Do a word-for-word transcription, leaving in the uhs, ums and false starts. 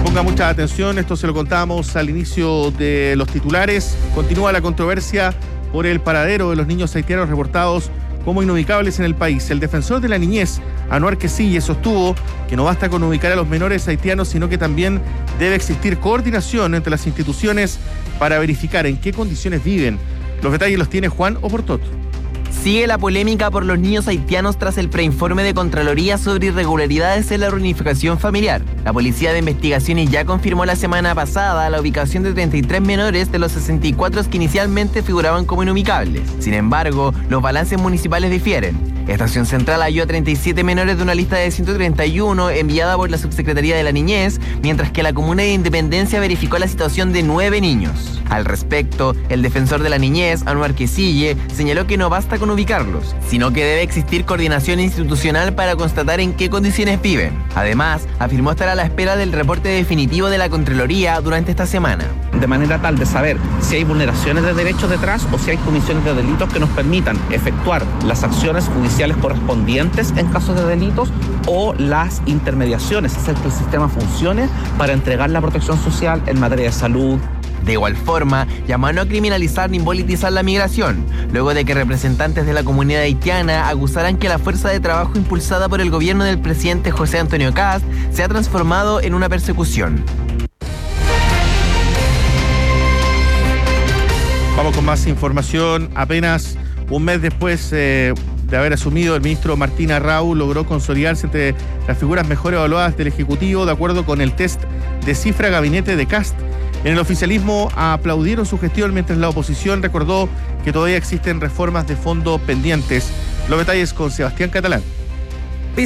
Ponga mucha atención, esto se lo contábamos al inicio de los titulares. Continúa la controversia por el paradero de los niños haitianos reportados como inubicables en el país. El defensor de la niñez, Anuar Quesille, sostuvo que no basta con ubicar a los menores haitianos, sino que también debe existir coordinación entre las instituciones para verificar en qué condiciones viven. Los detalles los tiene Juan Oportot. Sigue la polémica por los niños haitianos tras el preinforme de Contraloría sobre irregularidades en la reunificación familiar. La Policía de Investigaciones ya confirmó la semana pasada la ubicación de treinta y tres menores de los sesenta y cuatro que inicialmente figuraban como inubicables. Sin embargo, los balances municipales difieren. Estación Central halló a treinta y siete menores de una lista de ciento treinta y uno enviada por la Subsecretaría de la Niñez, mientras que la Comuna de Independencia verificó la situación de nueve niños. Al respecto, el defensor de la niñez, Anuar Quesille, señaló que no basta con ubicarlos, sino que debe existir coordinación institucional para constatar en qué condiciones viven. Además, afirmó estar a la espera del reporte definitivo de la Contraloría durante esta semana. De manera tal de saber si hay vulneraciones de derechos detrás o si hay comisiones de delitos que nos permitan efectuar las acciones judiciales correspondientes en casos de delitos o las intermediaciones, hacer que el sistema funcione para entregar la protección social en materia de salud. De igual forma, llamó a no criminalizar ni politizar la migración, luego de que representantes de la comunidad haitiana acusaran que la fuerza de trabajo impulsada por el gobierno del presidente José Antonio Kast se ha transformado en una persecución. Vamos con más información. Apenas un mes después eh, de haber asumido, el ministro Martín Arrau logró consolidarse entre las figuras mejor evaluadas del Ejecutivo, de acuerdo con el test de cifra gabinete de Kast. En el oficialismo aplaudieron su gestión, mientras la oposición recordó que todavía existen reformas de fondo pendientes. Los detalles con Sebastián Catalán.